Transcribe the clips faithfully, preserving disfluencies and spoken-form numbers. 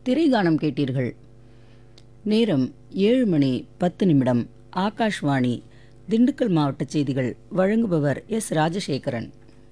திரைகானம் கேட்டீர்கள். நேரம் ஏழு மணி பத்து நிமிடம். ஆகாஷ்வாணி திண்டுக்கல் மாவட்ட செய்திகள். வழங்குபவர் எஸ் ராஜசேகரன்.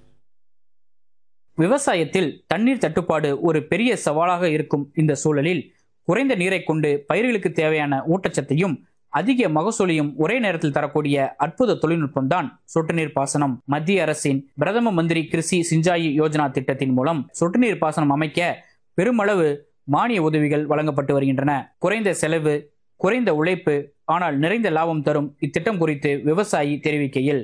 விவசாயத்தில் தண்ணீர் தட்டுப்பாடு ஒரு பெரிய சவாலாக இருக்கும் இந்த சூழலில் குறைந்த நீரை கொண்டு பயிர்களுக்கு தேவையான ஊட்டச்சத்தையும் அதிக மகசூலையும் ஒரே நேரத்தில் தரக்கூடிய அற்புத தொழில்நுட்பம் தான் சொட்டு நீர் பாசனம். மத்திய அரசின் பிரதம மந்திரி கிருஷி சிஞ்சாயி யோஜனா திட்டத்தின் மூலம் சொட்டு நீர் பாசனம் அமைக்க பெருமளவு மானிய உதவிகள் வழங்கப்பட்டு வருகின்றன. குறைந்த செலவு, குறைந்த உழைப்பு, ஆனால் நிறைந்த லாபம் தரும் இத்திட்டம் குறித்து விவசாயி தெரிவிக்கையில்,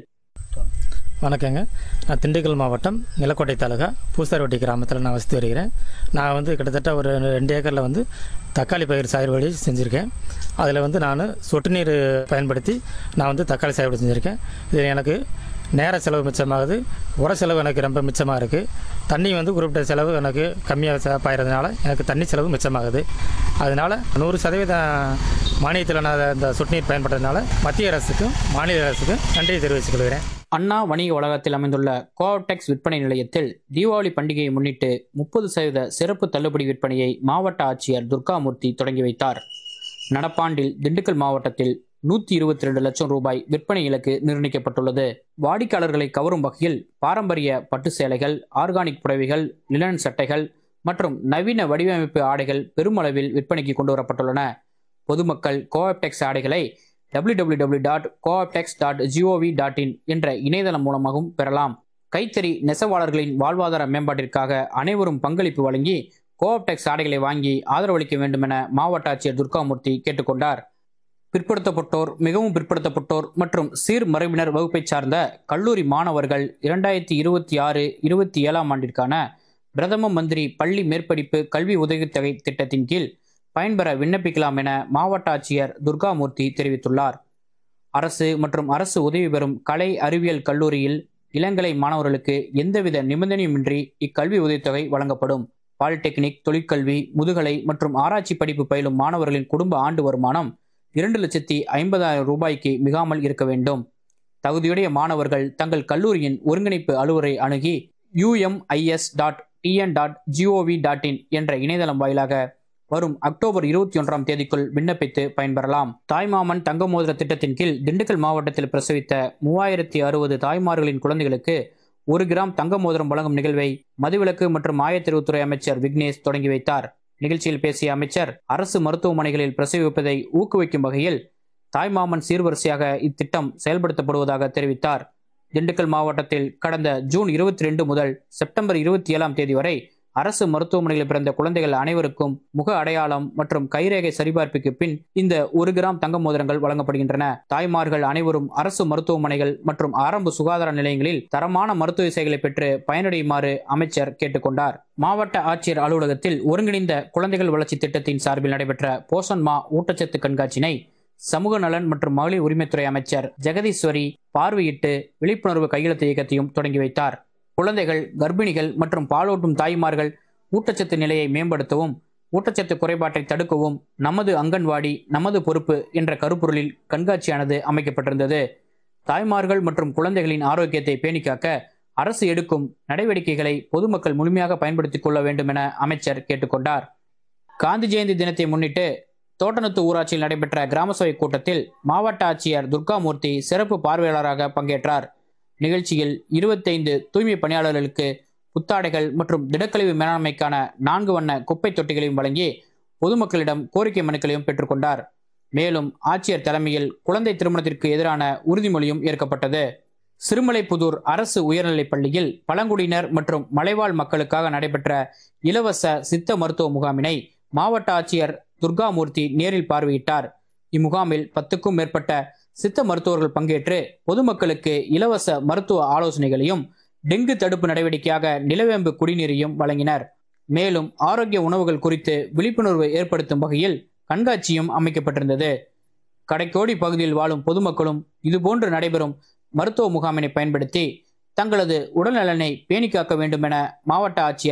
வணக்கங்க. நான் திண்டுக்கல் மாவட்டம் நிலக்கோட்டை தாலுகா பூசார்வட்டி கிராமத்தில் நான் வசித்து வருகிறேன். நான் வந்து கிட்டத்தட்ட ஒரு ரெண்டு ஏக்கரில் வந்து தக்காளி பயிர் சாகுபடி செஞ்சுருக்கேன். அதில் வந்து நான் சொட்டு நீர் பயன்படுத்தி நான் வந்து தக்காளி சாகுபடி செஞ்சுருக்கேன். இது எனக்கு நேர செலவு மிச்சமாகுது, உர செலவு எனக்கு ரொம்ப மிச்சமாக இருக்குது. தண்ணி வந்து குறிப்பிட்ட செலவு எனக்கு கம்மியாக பாயிறதுனால எனக்கு தண்ணி செலவு மிச்சமாகுது. அதனால் நூறு சதவீதம் மானியத்தில் நான் இந்த சொட்டு நீர் பயன்படுறதுனால மத்திய அரசுக்கும் மாநில அரசுக்கும் நன்றியை தெரிவித்துக் கொள்கிறேன். அண்ணா வணிக வளாகத்தில் அமைந்துள்ள கோஆப்டெக்ஸ் விற்பனை நிலையத்தில் தீபாவளி பண்டிகையை முன்னிட்டு முப்பது சதவீத சிறப்பு தள்ளுபடி விற்பனையை மாவட்ட ஆட்சியர் துர்காமூர்த்தி தொடங்கி வைத்தார். நடப்பாண்டில் திண்டுக்கல் மாவட்டத்தில் நூற்றி இருபத்தி ரெண்டு லட்சம் ரூபாய் விற்பனை இலக்கு நிர்ணயிக்கப்பட்டுள்ளது. வாடிக்கையாளர்களை கவரும் வகையில் பாரம்பரிய பட்டு சேலைகள், ஆர்கானிக் புடவைகள், லினன் சட்டைகள் மற்றும் நவீன வடிவமைப்பு ஆடைகள் பெருமளவில் விற்பனைக்கு கொண்டு வரப்பட்டுள்ளன. பொதுமக்கள் கோஆப்டெக்ஸ் ஆடைகளை W W W dot Co-optex dot gov dot in என்ற இணையதளம் மூலமாகவும் பெறலாம். கைத்தறி நெசவாளர்களின் வாழ்வாதார மேம்பாட்டிற்காக அனைவரும் பங்களிப்பு வழங்கி கோஆப்டெக்ஸ் ஆடைகளை வாங்கி ஆதரவளிக்க வேண்டும் என மாவட்ட ஆட்சியர் துர்காமூர்த்தி கேட்டுக்கொண்டார். பிற்படுத்தப்பட்டோர், மிகவும் பிற்படுத்தப்பட்டோர் மற்றும் சீர்மரபினர் வகுப்பை சார்ந்த கல்லூரி மாணவர்கள் இரண்டாயிரத்தி இருபத்தி ஆறு இருபத்தி ஏழாம் ஆண்டிற்கான பிரதம மந்திரி பள்ளி மேற்படிப்பு கல்வி உதவித்தொகை திட்டத்தின் கீழ் பயன்பெற விண்ணப்பிக்கலாம் என மாவட்ட ஆட்சியர் துர்காமூர்த்தி தெரிவித்துள்ளார். அரசு மற்றும் அரசு உதவி பெறும் கலை அறிவியல் கல்லூரியில் இளங்கலை மாணவர்களுக்கு எந்தவித நிபந்தனையுமின்றி இக்கல்வி உதவித்தொகை வழங்கப்படும். பாலிடெக்னிக், தொழிற்கல்வி, முதுகலை மற்றும் ஆராய்ச்சி படிப்பு பயிலும் மாணவர்களின் குடும்ப ஆண்டு வருமானம் இரண்டு லட்சத்தி ஐம்பதாயிரம் ரூபாய்க்கு மிகாமல் இருக்க வேண்டும். தகுதியுடைய மாணவர்கள் தங்கள் கல்லூரியின் ஒருங்கிணைப்பு அலுவலரை அணுகி UMIS dot TN dot gov dot in என்ற இணையதளம் வாயிலாக வரும் அக்டோபர் இருபத்தி ஒன்றாம் தேதிக்குள் விண்ணப்பித்து பயன்பெறலாம். தாய்மாமன் தங்க மோதிர திட்டத்தின் கீழ் திண்டுக்கல் மாவட்டத்தில் பிரசவித்த மூவாயிரத்தி அறுபது தாய்மார்களின் குழந்தைகளுக்கு ஒரு கிராம் தங்க மோதிரம் வழங்கும் நிகழ்வை மதுவிலக்கு மற்றும் ஆயத்தெரிவுத்துறை அமைச்சர் விக்னேஷ் தொடங்கி வைத்தார். நிகழ்ச்சியில் பேசிய அமைச்சர், அரசு மருத்துவமனைகளில் பிரசவிப்பதை ஊக்குவிக்கும் வகையில் தாய்மாமன் சீர்வரிசையாக இத்திட்டம் செயல்படுத்தப்படுவதாக தெரிவித்தார். திண்டுக்கல் மாவட்டத்தில் கடந்த ஜூன் இருபத்தி ரெண்டு முதல் செப்டம்பர் இருபத்தி ஏழாம் தேதி வரை அரசு மருத்துவமனைகளில் பிறந்த குழந்தைகள் அனைவருக்கும் முக அடையாளம் மற்றும் கைரேகை சரிபார்ப்புக்கு பின் இந்த ஒரு கிராம் தங்க மோதிரங்கள் வழங்கப்படுகின்றன. தாய்மார்கள் அனைவரும் அரசு மருத்துவமனைகள் மற்றும் ஆரம்ப சுகாதார நிலையங்களில் தரமான மருத்துவ சேவைகளை பெற்று பயனடையுமாறு அமைச்சர் கேட்டுக்கொண்டார். மாவட்ட ஆட்சியர் அலுவலகத்தில் ஒருங்கிணைந்த குழந்தைகள் வளர்ச்சி திட்டத்தின் சார்பில் நடைபெற்ற போஷன் மா ஊட்டச்சத்து கண்காட்சியினை சமூக நலன் மற்றும் மகளிர் உரிமைத்துறை அமைச்சர் ஜெகதீஸ்வரி பார்வையிட்டு விழிப்புணர்வு கையெழுத்து இயக்கத்தையும் தொடங்கி வைத்தார். குழந்தைகள், கர்ப்பிணிகள் மற்றும் பாலூட்டும் தாய்மார்கள் ஊட்டச்சத்து நிலையை மேம்படுத்தவும் ஊட்டச்சத்து குறைபாட்டை தடுக்கவும் நமது அங்கன்வாடி நமது பொறுப்பு என்ற கருப்பொருளில் கண்காட்சியானது அமைக்கப்பட்டிருந்தது. தாய்மார்கள் மற்றும் குழந்தைகளின் ஆரோக்கியத்தை பேணிக்காக்க அரசு எடுக்கும் நடவடிக்கைகளை பொதுமக்கள் முழுமையாக பயன்படுத்திக் கொள்ள வேண்டும் என அமைச்சர் கேட்டுக்கொண்டார். காந்தி ஜெயந்தி தினத்தை முன்னிட்டு தோட்டநத்து ஊராட்சியில் நடைபெற்ற கிராம சபை கூட்டத்தில் மாவட்ட ஆட்சியர் துர்காமூர்த்தி சிறப்பு பார்வையாளராக பங்கேற்றார். நிகழ்ச்சியில் இருபத்தைந்து தூய்மை பணியாளர்களுக்கு புத்தாடைகள் மற்றும் திடக்கழிவு மேலாண்மைக்கான நான்கு வண்ண குப்பை தொட்டிகளையும் வழங்கி பொதுமக்களிடம் கோரிக்கை மனுக்களையும் பெற்றுக்கொண்டார். மேலும் ஆட்சியர் தலைமையில் குழந்தை திருமணத்திற்கு எதிரான உறுதிமொழியும் ஏற்கப்பட்டது. சிறுமலைப்புதூர் அரசு உயர்நிலைப் பள்ளியில் பழங்குடியினர் மற்றும் மலைவாழ் மக்களுக்காக நடைபெற்ற இலவச சித்த மருத்துவ முகாமினை மாவட்ட ஆட்சியர் துர்காமூர்த்தி நேரில் பார்வையிட்டார். இம்முகாமில் பத்துக்கும் மேற்பட்ட சித்த மருத்துவர்கள் பங்கேற்று பொதுமக்களுக்கு இலவச மருத்துவ ஆலோசனைகளையும் டெங்கு தடுப்பு நடவடிக்கையாக நிலவேம்பு குடிநீரையும் வழங்கினர். மேலும் ஆரோக்கிய உணவுகள் குறித்து விழிப்புணர்வு ஏற்படுத்தும் வகையில் கண்காட்சியும் அமைக்கப்பட்டிருந்தது. கடைக்கோடி பகுதியில் வாழும் பொதுமக்களும் இதுபோன்று நடைபெறும் மருத்துவ முகாமினை பயன்படுத்தி தங்களது உடல்நலனை பேணி காக்க வேண்டும் என மாவட்ட ஆட்சியர்